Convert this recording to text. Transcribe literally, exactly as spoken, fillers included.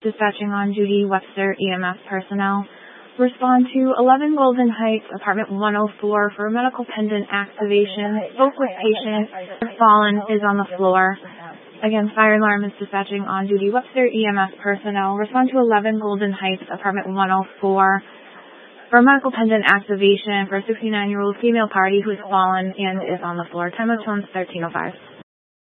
Dispatching on duty, Webster E M S personnel. Respond to eleven Golden Heights, apartment one oh four for medical pendant activation. Spoke with patient. Fallen is on the floor. Again, fire alarm is dispatching on duty, Webster E M S personnel. Respond to eleven Golden Heights, apartment one oh four for medical pendant activation for a sixty-nine-year-old female party who has fallen and is on the floor. Time of tone thirteen oh five.